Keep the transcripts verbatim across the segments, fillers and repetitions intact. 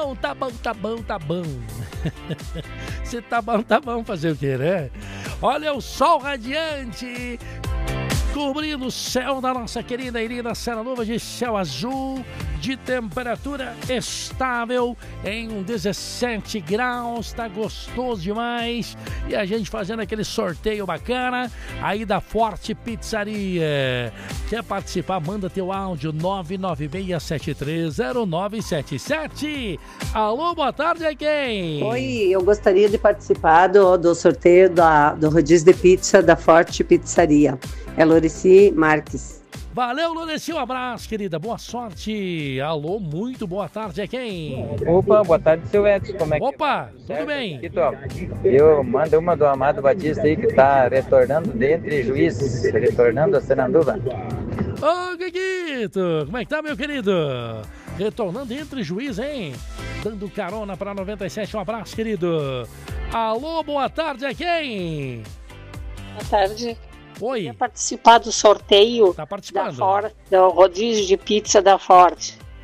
bom, tá bom, tá bom, tá bom. Se tá bom, tá bom, fazer o quê, né? Olha o sol radiante cobrindo o céu da nossa querida Irina Saraluva, de céu azul, de temperatura estável em dezessete graus, tá gostoso demais. E a gente fazendo aquele sorteio bacana aí da Forte Pizzaria. Quer participar? Manda teu áudio nove nove seis sete três zero nove sete sete. Alô, boa tarde, é quem? Oi, eu gostaria de participar do, do sorteio da, do rodízio de pizza da Forte Pizzaria. É Lorici Marques. Valeu, Lorici, um abraço, querida, boa sorte. Alô, muito boa tarde, é quem? Opa, boa tarde, seu Edson, como é que Opa, tudo certo? bem? Aqui, tô. Eu mando uma do Amado Batista aí que tá retornando de Entre Juiz, retornando a Sananduva. Ô, Guiguito, como é que tá, meu querido? Retornando Entre Juiz, hein? Dando carona pra noventa e sete, um abraço, querido. Alô, boa tarde, é quem? Boa tarde. Oi. Quer participar do sorteio tá participando. da Ford, do rodízio de pizza da Ford.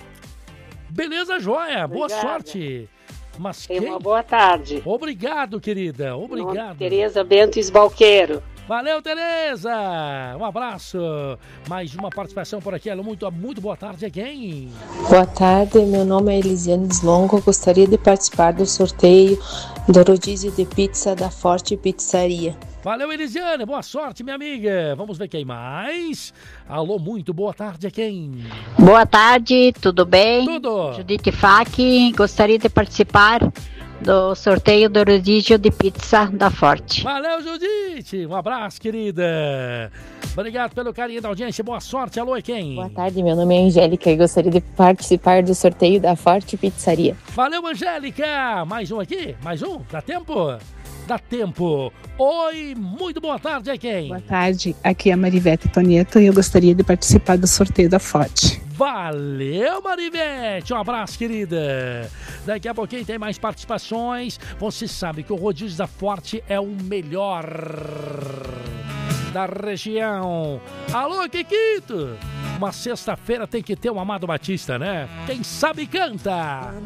Beleza, joia. Obrigada. Boa sorte. Mas Tenha quem... uma boa tarde. Obrigado, querida. Obrigado. Tereza Bento Esbalqueiro. Valeu, Tereza. Um abraço. Mais uma participação por aqui. Muito, muito boa tarde, é quem? Boa tarde, meu nome é Elisiane Deslongo. Gostaria de participar do sorteio do rodízio de pizza da Forte Pizzaria. Valeu, Elisiane. Boa sorte, minha amiga. Vamos ver quem mais. Alô, muito boa tarde, é quem? Boa tarde, tudo bem? Tudo. Judite Fac, gostaria de participar do sorteio do rodízio de pizza da Forte. Valeu, Judite. Um abraço, querida. Obrigado pelo carinho da audiência. Boa sorte. Alô, é quem? Boa tarde, meu nome é Angélica e gostaria de participar do sorteio da Forte Pizzaria. Valeu, Angélica. Mais um aqui? Mais um? Dá tempo? Dá tempo. Oi, muito boa tarde, é quem? Boa tarde, aqui é a Marivete Tonieto e eu gostaria de participar do sorteio da Forte. Valeu, Marivete. Um abraço, querida. Daqui a pouquinho tem mais participações. Você sabe que o rodízio da Forte é o melhor da região. Alô, Kikito. Uma sexta-feira tem que ter um Amado Batista, né? Quem sabe canta.